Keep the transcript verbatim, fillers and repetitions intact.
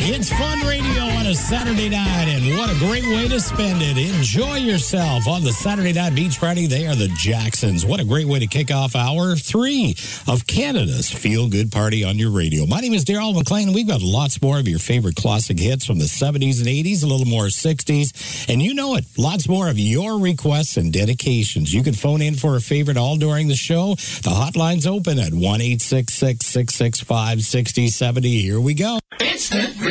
It's Fun Radio on a Saturday night, and what a great way to spend it. Enjoy yourself on the Saturday Night Beach Party. They are the Jacksons. What a great way to kick off hour three of Canada's Feel Good Party on your radio. My name is Daryl McLean, and we've got lots more of your favorite classic hits from the seventies and eighties, a little more sixties, and you know it, lots more of your requests and dedications. You can phone in for a favorite all during the show. The hotline's open at one eight six six, six six five, six zero seven zero. Here we go. Instant